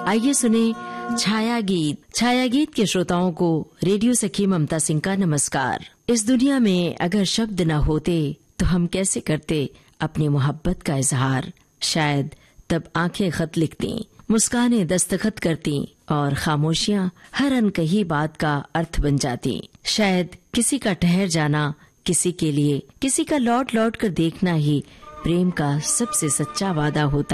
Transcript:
आइए सुने छाया गीत। छाया गीत के श्रोताओं को रेडियो सखी ममता सिंह का नमस्कार। इस दुनिया में अगर शब्द न होते तो हम कैसे करते अपनी मोहब्बत का इजहार। शायद तब आंखें खत लिखती, मुस्कानें दस्तखत करती और खामोशियां हर अनकही बात का अर्थ बन जाती। शायद किसी का ठहर जाना किसी के लिए, किसी का लौट लौट कर देखना ही प्रेम का सबसे सच्चा वादा होता